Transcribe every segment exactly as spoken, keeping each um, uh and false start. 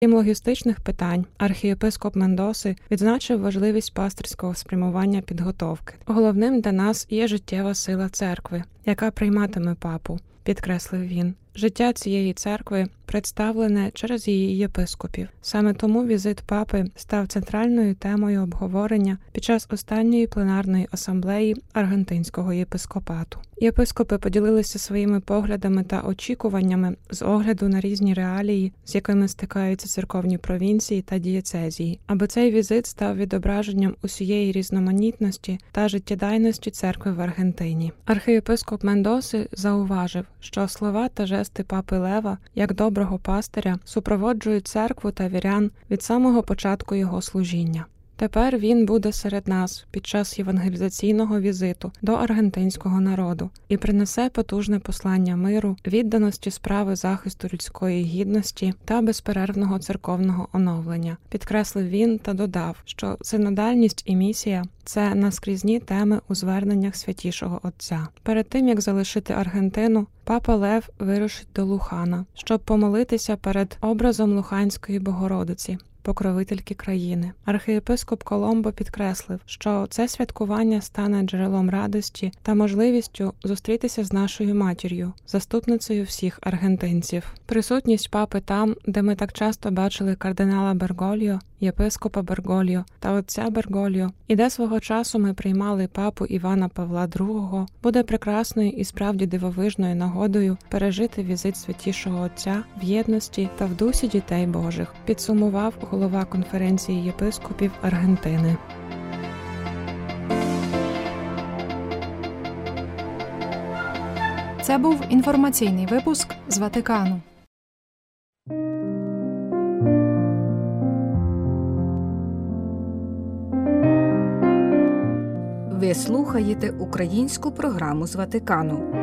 Крім логістичних питань, архієпископ Мендоси відзначив важливість пастирського спрямування підготовки. Головним для нас є життєва сила церкви, яка прийматиме папу, підкреслив він. Життя цієї церкви представлене через її єпископів. Саме тому візит папи став центральною темою обговорення під час останньої пленарної асамблеї аргентинського єпископату. Єпископи поділилися своїми поглядами та очікуваннями з огляду на різні реалії, з якими стикаються церковні провінції та дієцезії, аби цей візит став відображенням усієї різноманітності та життєдайності церкви в Аргентині. Архієпископ Мендоси зауважив, що слова та жести папи Лева, як доброго пастиря, супроводжують церкву та вірян від самого початку його служіння. Тепер він буде серед нас під час євангелізаційного візиту до аргентинського народу і принесе потужне послання миру, відданості справи захисту людської гідності та безперервного церковного оновлення. Підкреслив він та додав, що синодальність і місія – це наскрізні теми у зверненнях Святішого Отця. Перед тим, як залишити Аргентину, папа Лев вирушить до Лухана, щоб помолитися перед образом Луханської Богородиці, покровительки країни. Архієпископ Коломбо підкреслив, що це святкування стане джерелом радості та можливістю зустрітися з нашою матір'ю, заступницею всіх аргентинців. Присутність папи там, де ми так часто бачили кардинала Бергольо, єпископа Бергольо та отця Бергольо, і де свого часу ми приймали папу Івана Павла другого, буде прекрасною і справді дивовижною нагодою пережити візит Святішого Отця в єдності та в дусі дітей Божих, підсумував голова конференції єпископів Аргентини. Це був інформаційний випуск з Ватикану. Ви слухаєте українську програму з Ватикану.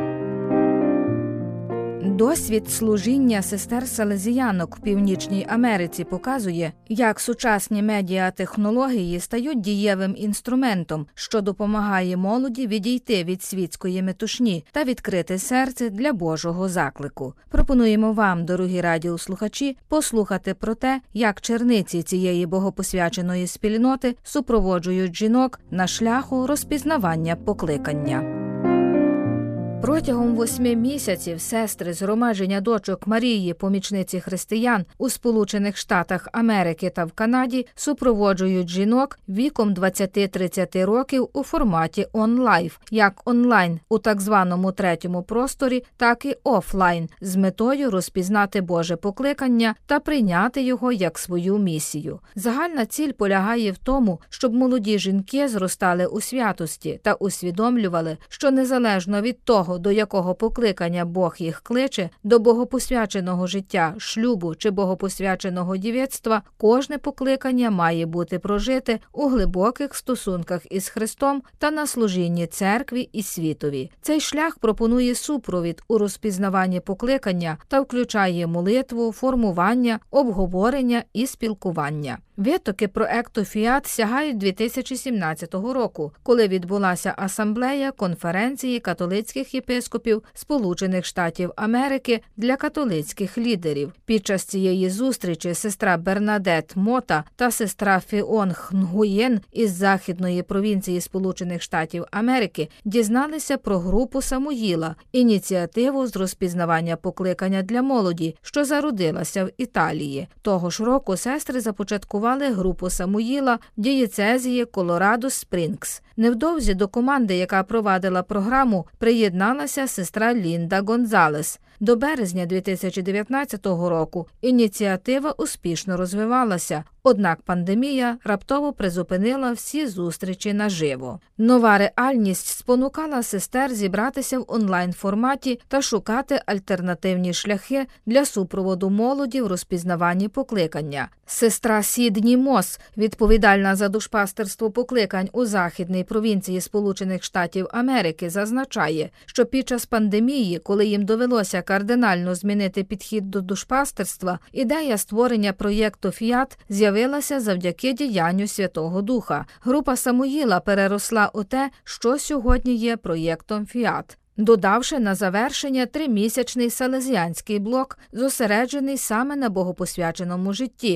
Досвід служіння сестер-салезіянок в Північній Америці показує, як сучасні медіатехнології стають дієвим інструментом, що допомагає молоді відійти від світської метушні та відкрити серце для Божого заклику. Пропонуємо вам, дорогі радіослухачі, послухати про те, як черниці цієї богопосвяченої спільноти супроводжують жінок на шляху розпізнавання покликання. Протягом восьми місяців сестри згромадження дочок Марії, помічниці християн у Сполучених Штатах Америки та в Канаді супроводжують жінок віком двадцяти-тридцяти років у форматі онлайн, як онлайн у так званому третьому просторі, так і офлайн, з метою розпізнати Боже покликання та прийняти його як свою місію. Загальна ціль полягає в тому, щоб молоді жінки зростали у святості та усвідомлювали, що незалежно від того, до якого покликання Бог їх кличе, до богопосвяченого життя, шлюбу чи богопосвяченого дівецтва, кожне покликання має бути прожите у глибоких стосунках із Христом та на служінні церкві і світові. Цей шлях пропонує супровід у розпізнаванні покликання та включає молитву, формування, обговорення і спілкування. Витоки проекту «Фіат» сягають дві тисячі сімнадцятого року, коли відбулася асамблея конференції католицьких єпископів Сполучених Штатів Америки для католицьких лідерів. Під час цієї зустрічі сестра Бернадет Мота та сестра Фіонг Нгуєн із західної провінції Сполучених Штатів Америки дізналися про групу Самуїла, ініціативу з розпізнавання покликання для молоді, що зародилася в Італії. Того ж року сестри започаткували групу Самуїла в дієцезії Колорадо-Спрінгс. Невдовзі до команди, яка провадила програму, приєдналася сестра Лінда Гонзалес. До березня дві тисячі дев'ятнадцятого року ініціатива успішно розвивалася, однак пандемія раптово призупинила всі зустрічі наживо. Нова реальність спонукала сестер зібратися в онлайн-форматі та шукати альтернативні шляхи для супроводу молоді в розпізнаванні покликання. Сестра Сідні Мос, відповідальна за душпастерство покликань у західній провінції Сполучених Штатів Америки, зазначає, що під час пандемії, коли їм довелося кардинально змінити підхід до душпастерства, ідея створення проєкту «Фіат» з'явилася завдяки діянню Святого Духа. Група Самуїла переросла у те, що сьогодні є проєктом «Фіат», додавши на завершення тримісячний салезіанський блок, зосереджений саме на богопосвяченому житті,